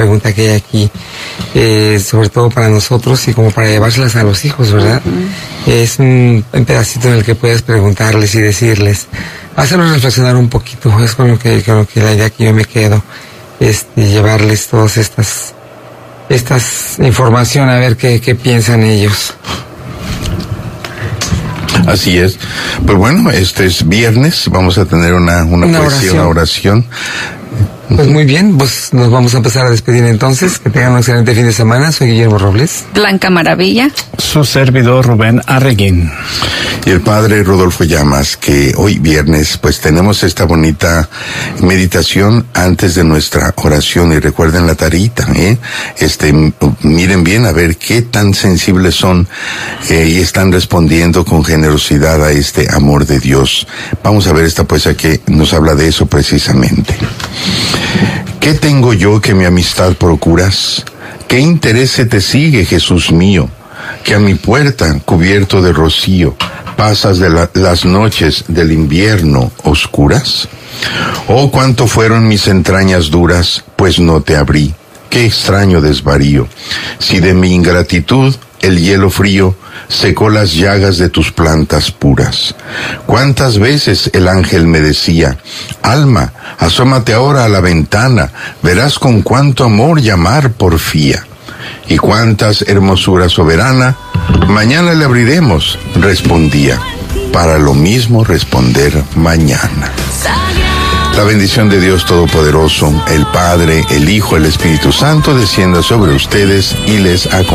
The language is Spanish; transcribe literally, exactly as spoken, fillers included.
pregunta que hay aquí, eh, sobre todo para nosotros y como para llevárselas a los hijos, ¿verdad? Uh-huh. Es un, un pedacito en el que puedes preguntarles y decirles, hacerlos reflexionar un poquito, es con lo que, con lo que la idea que yo me quedo, este, llevarles todas estas, estas información a ver qué, qué piensan ellos. Así es. Pues bueno, este es viernes, vamos a tener una, una, una poesía, oración. una oración. Pues muy bien, pues nos vamos a empezar a despedir entonces. Que tengan un excelente fin de semana. Soy Guillermo Robles. Blanca Maravilla. Su servidor Rubén Arreguín. Y el padre Rodolfo Llamas, que hoy viernes pues tenemos esta bonita meditación antes de nuestra oración. Y recuerden la tarita, ¿eh? Este, miren bien a ver qué tan sensibles son eh, y están respondiendo con generosidad a este amor de Dios. Vamos a ver esta poesía que nos habla de eso precisamente. ¿Qué tengo yo que mi amistad procuras? ¿Qué interés se te sigue, Jesús mío? Que a mi puerta, cubierto de rocío, pasas de la, las noches del invierno oscuras. Oh, cuánto fueron mis entrañas duras, pues no te abrí. Qué extraño desvarío. Si de mi ingratitud el hielo frío secó las llagas de tus plantas puras. Cuántas veces el ángel me decía, alma, asómate ahora a la ventana, verás con cuánto amor llamar porfía. Y cuántas hermosura soberana, mañana le abriremos, respondía, para lo mismo responder mañana. La bendición de Dios Todopoderoso, el Padre, el Hijo, el Espíritu Santo, descienda sobre ustedes y les acompañe.